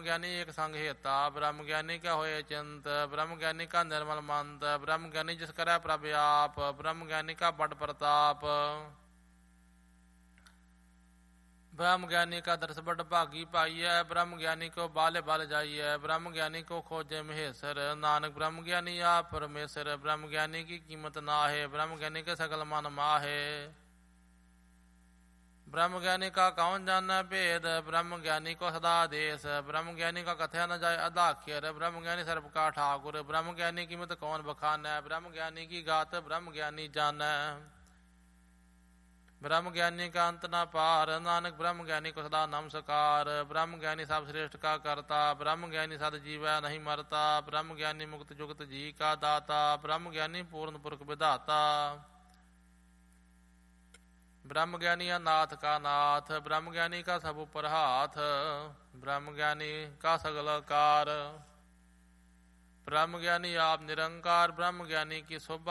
ज्ञानी एक संग हेता, ब्रह्म ज्ञानी का होए चिंत, ब्रह्म ज्ञानी का निर्मल मंत, ब्रह्म ज्ञानी जिस करे प्रभ आप, ब्रह्म ज्ञानी का बड़ प्रताप। ब्रह्म ज्ञानी का दर्श बड़ भागी पाइय, ब्रह्म ज्ञानी को बाले बाल जाइए, ब्रह्म ज्ञानी को खोजे महेश्वर, नानक ब्रह्म ज्ञानी आप परमेश्वर, ब्रह्म ज्ञानी की कीमत ना है, ब्रह्म ज्ञानी के सकल मन माहे। ब्रह्म ज्ञानी का कौन जाना भेद, ब्रह्म ज्ञानी को सदा देश, ब्रह्म ज्ञानी का कथया न जाए अदाख्यर, ब्रह्म ज्ञानी सर्व का ठाकुर, ब्रह्म ज्ञानी की कीमत कौन बखान, ब्रह्म ज्ञानी की गात ब्रह्म ज्ञानी जान। ब्रह्म ज्ञानी का अंत न पार, नानक ब्रह्म ज्ञानी को सदा नमस्कार, ब्रह्म ज्ञानी सब श्रेष्ठ का करता, ब्रह्म ज्ञानी सद जीवै नहीं मरता, ब्रह्म ज्ञानी मुक्त जुगत जी का दाता, ब्रह्म ज्ञानी पूर्ण पुरख विधाता। ब्रह्म ज्ञानी नाथ का नाथ, ब्रह्म ज्ञानी का सब ऊपर हाथ, ब्रह्म ज्ञानी का सगल कार, ब्रह्म ज्ञानी आप निरंकार, ब्रह्म ज्ञानी की शोभा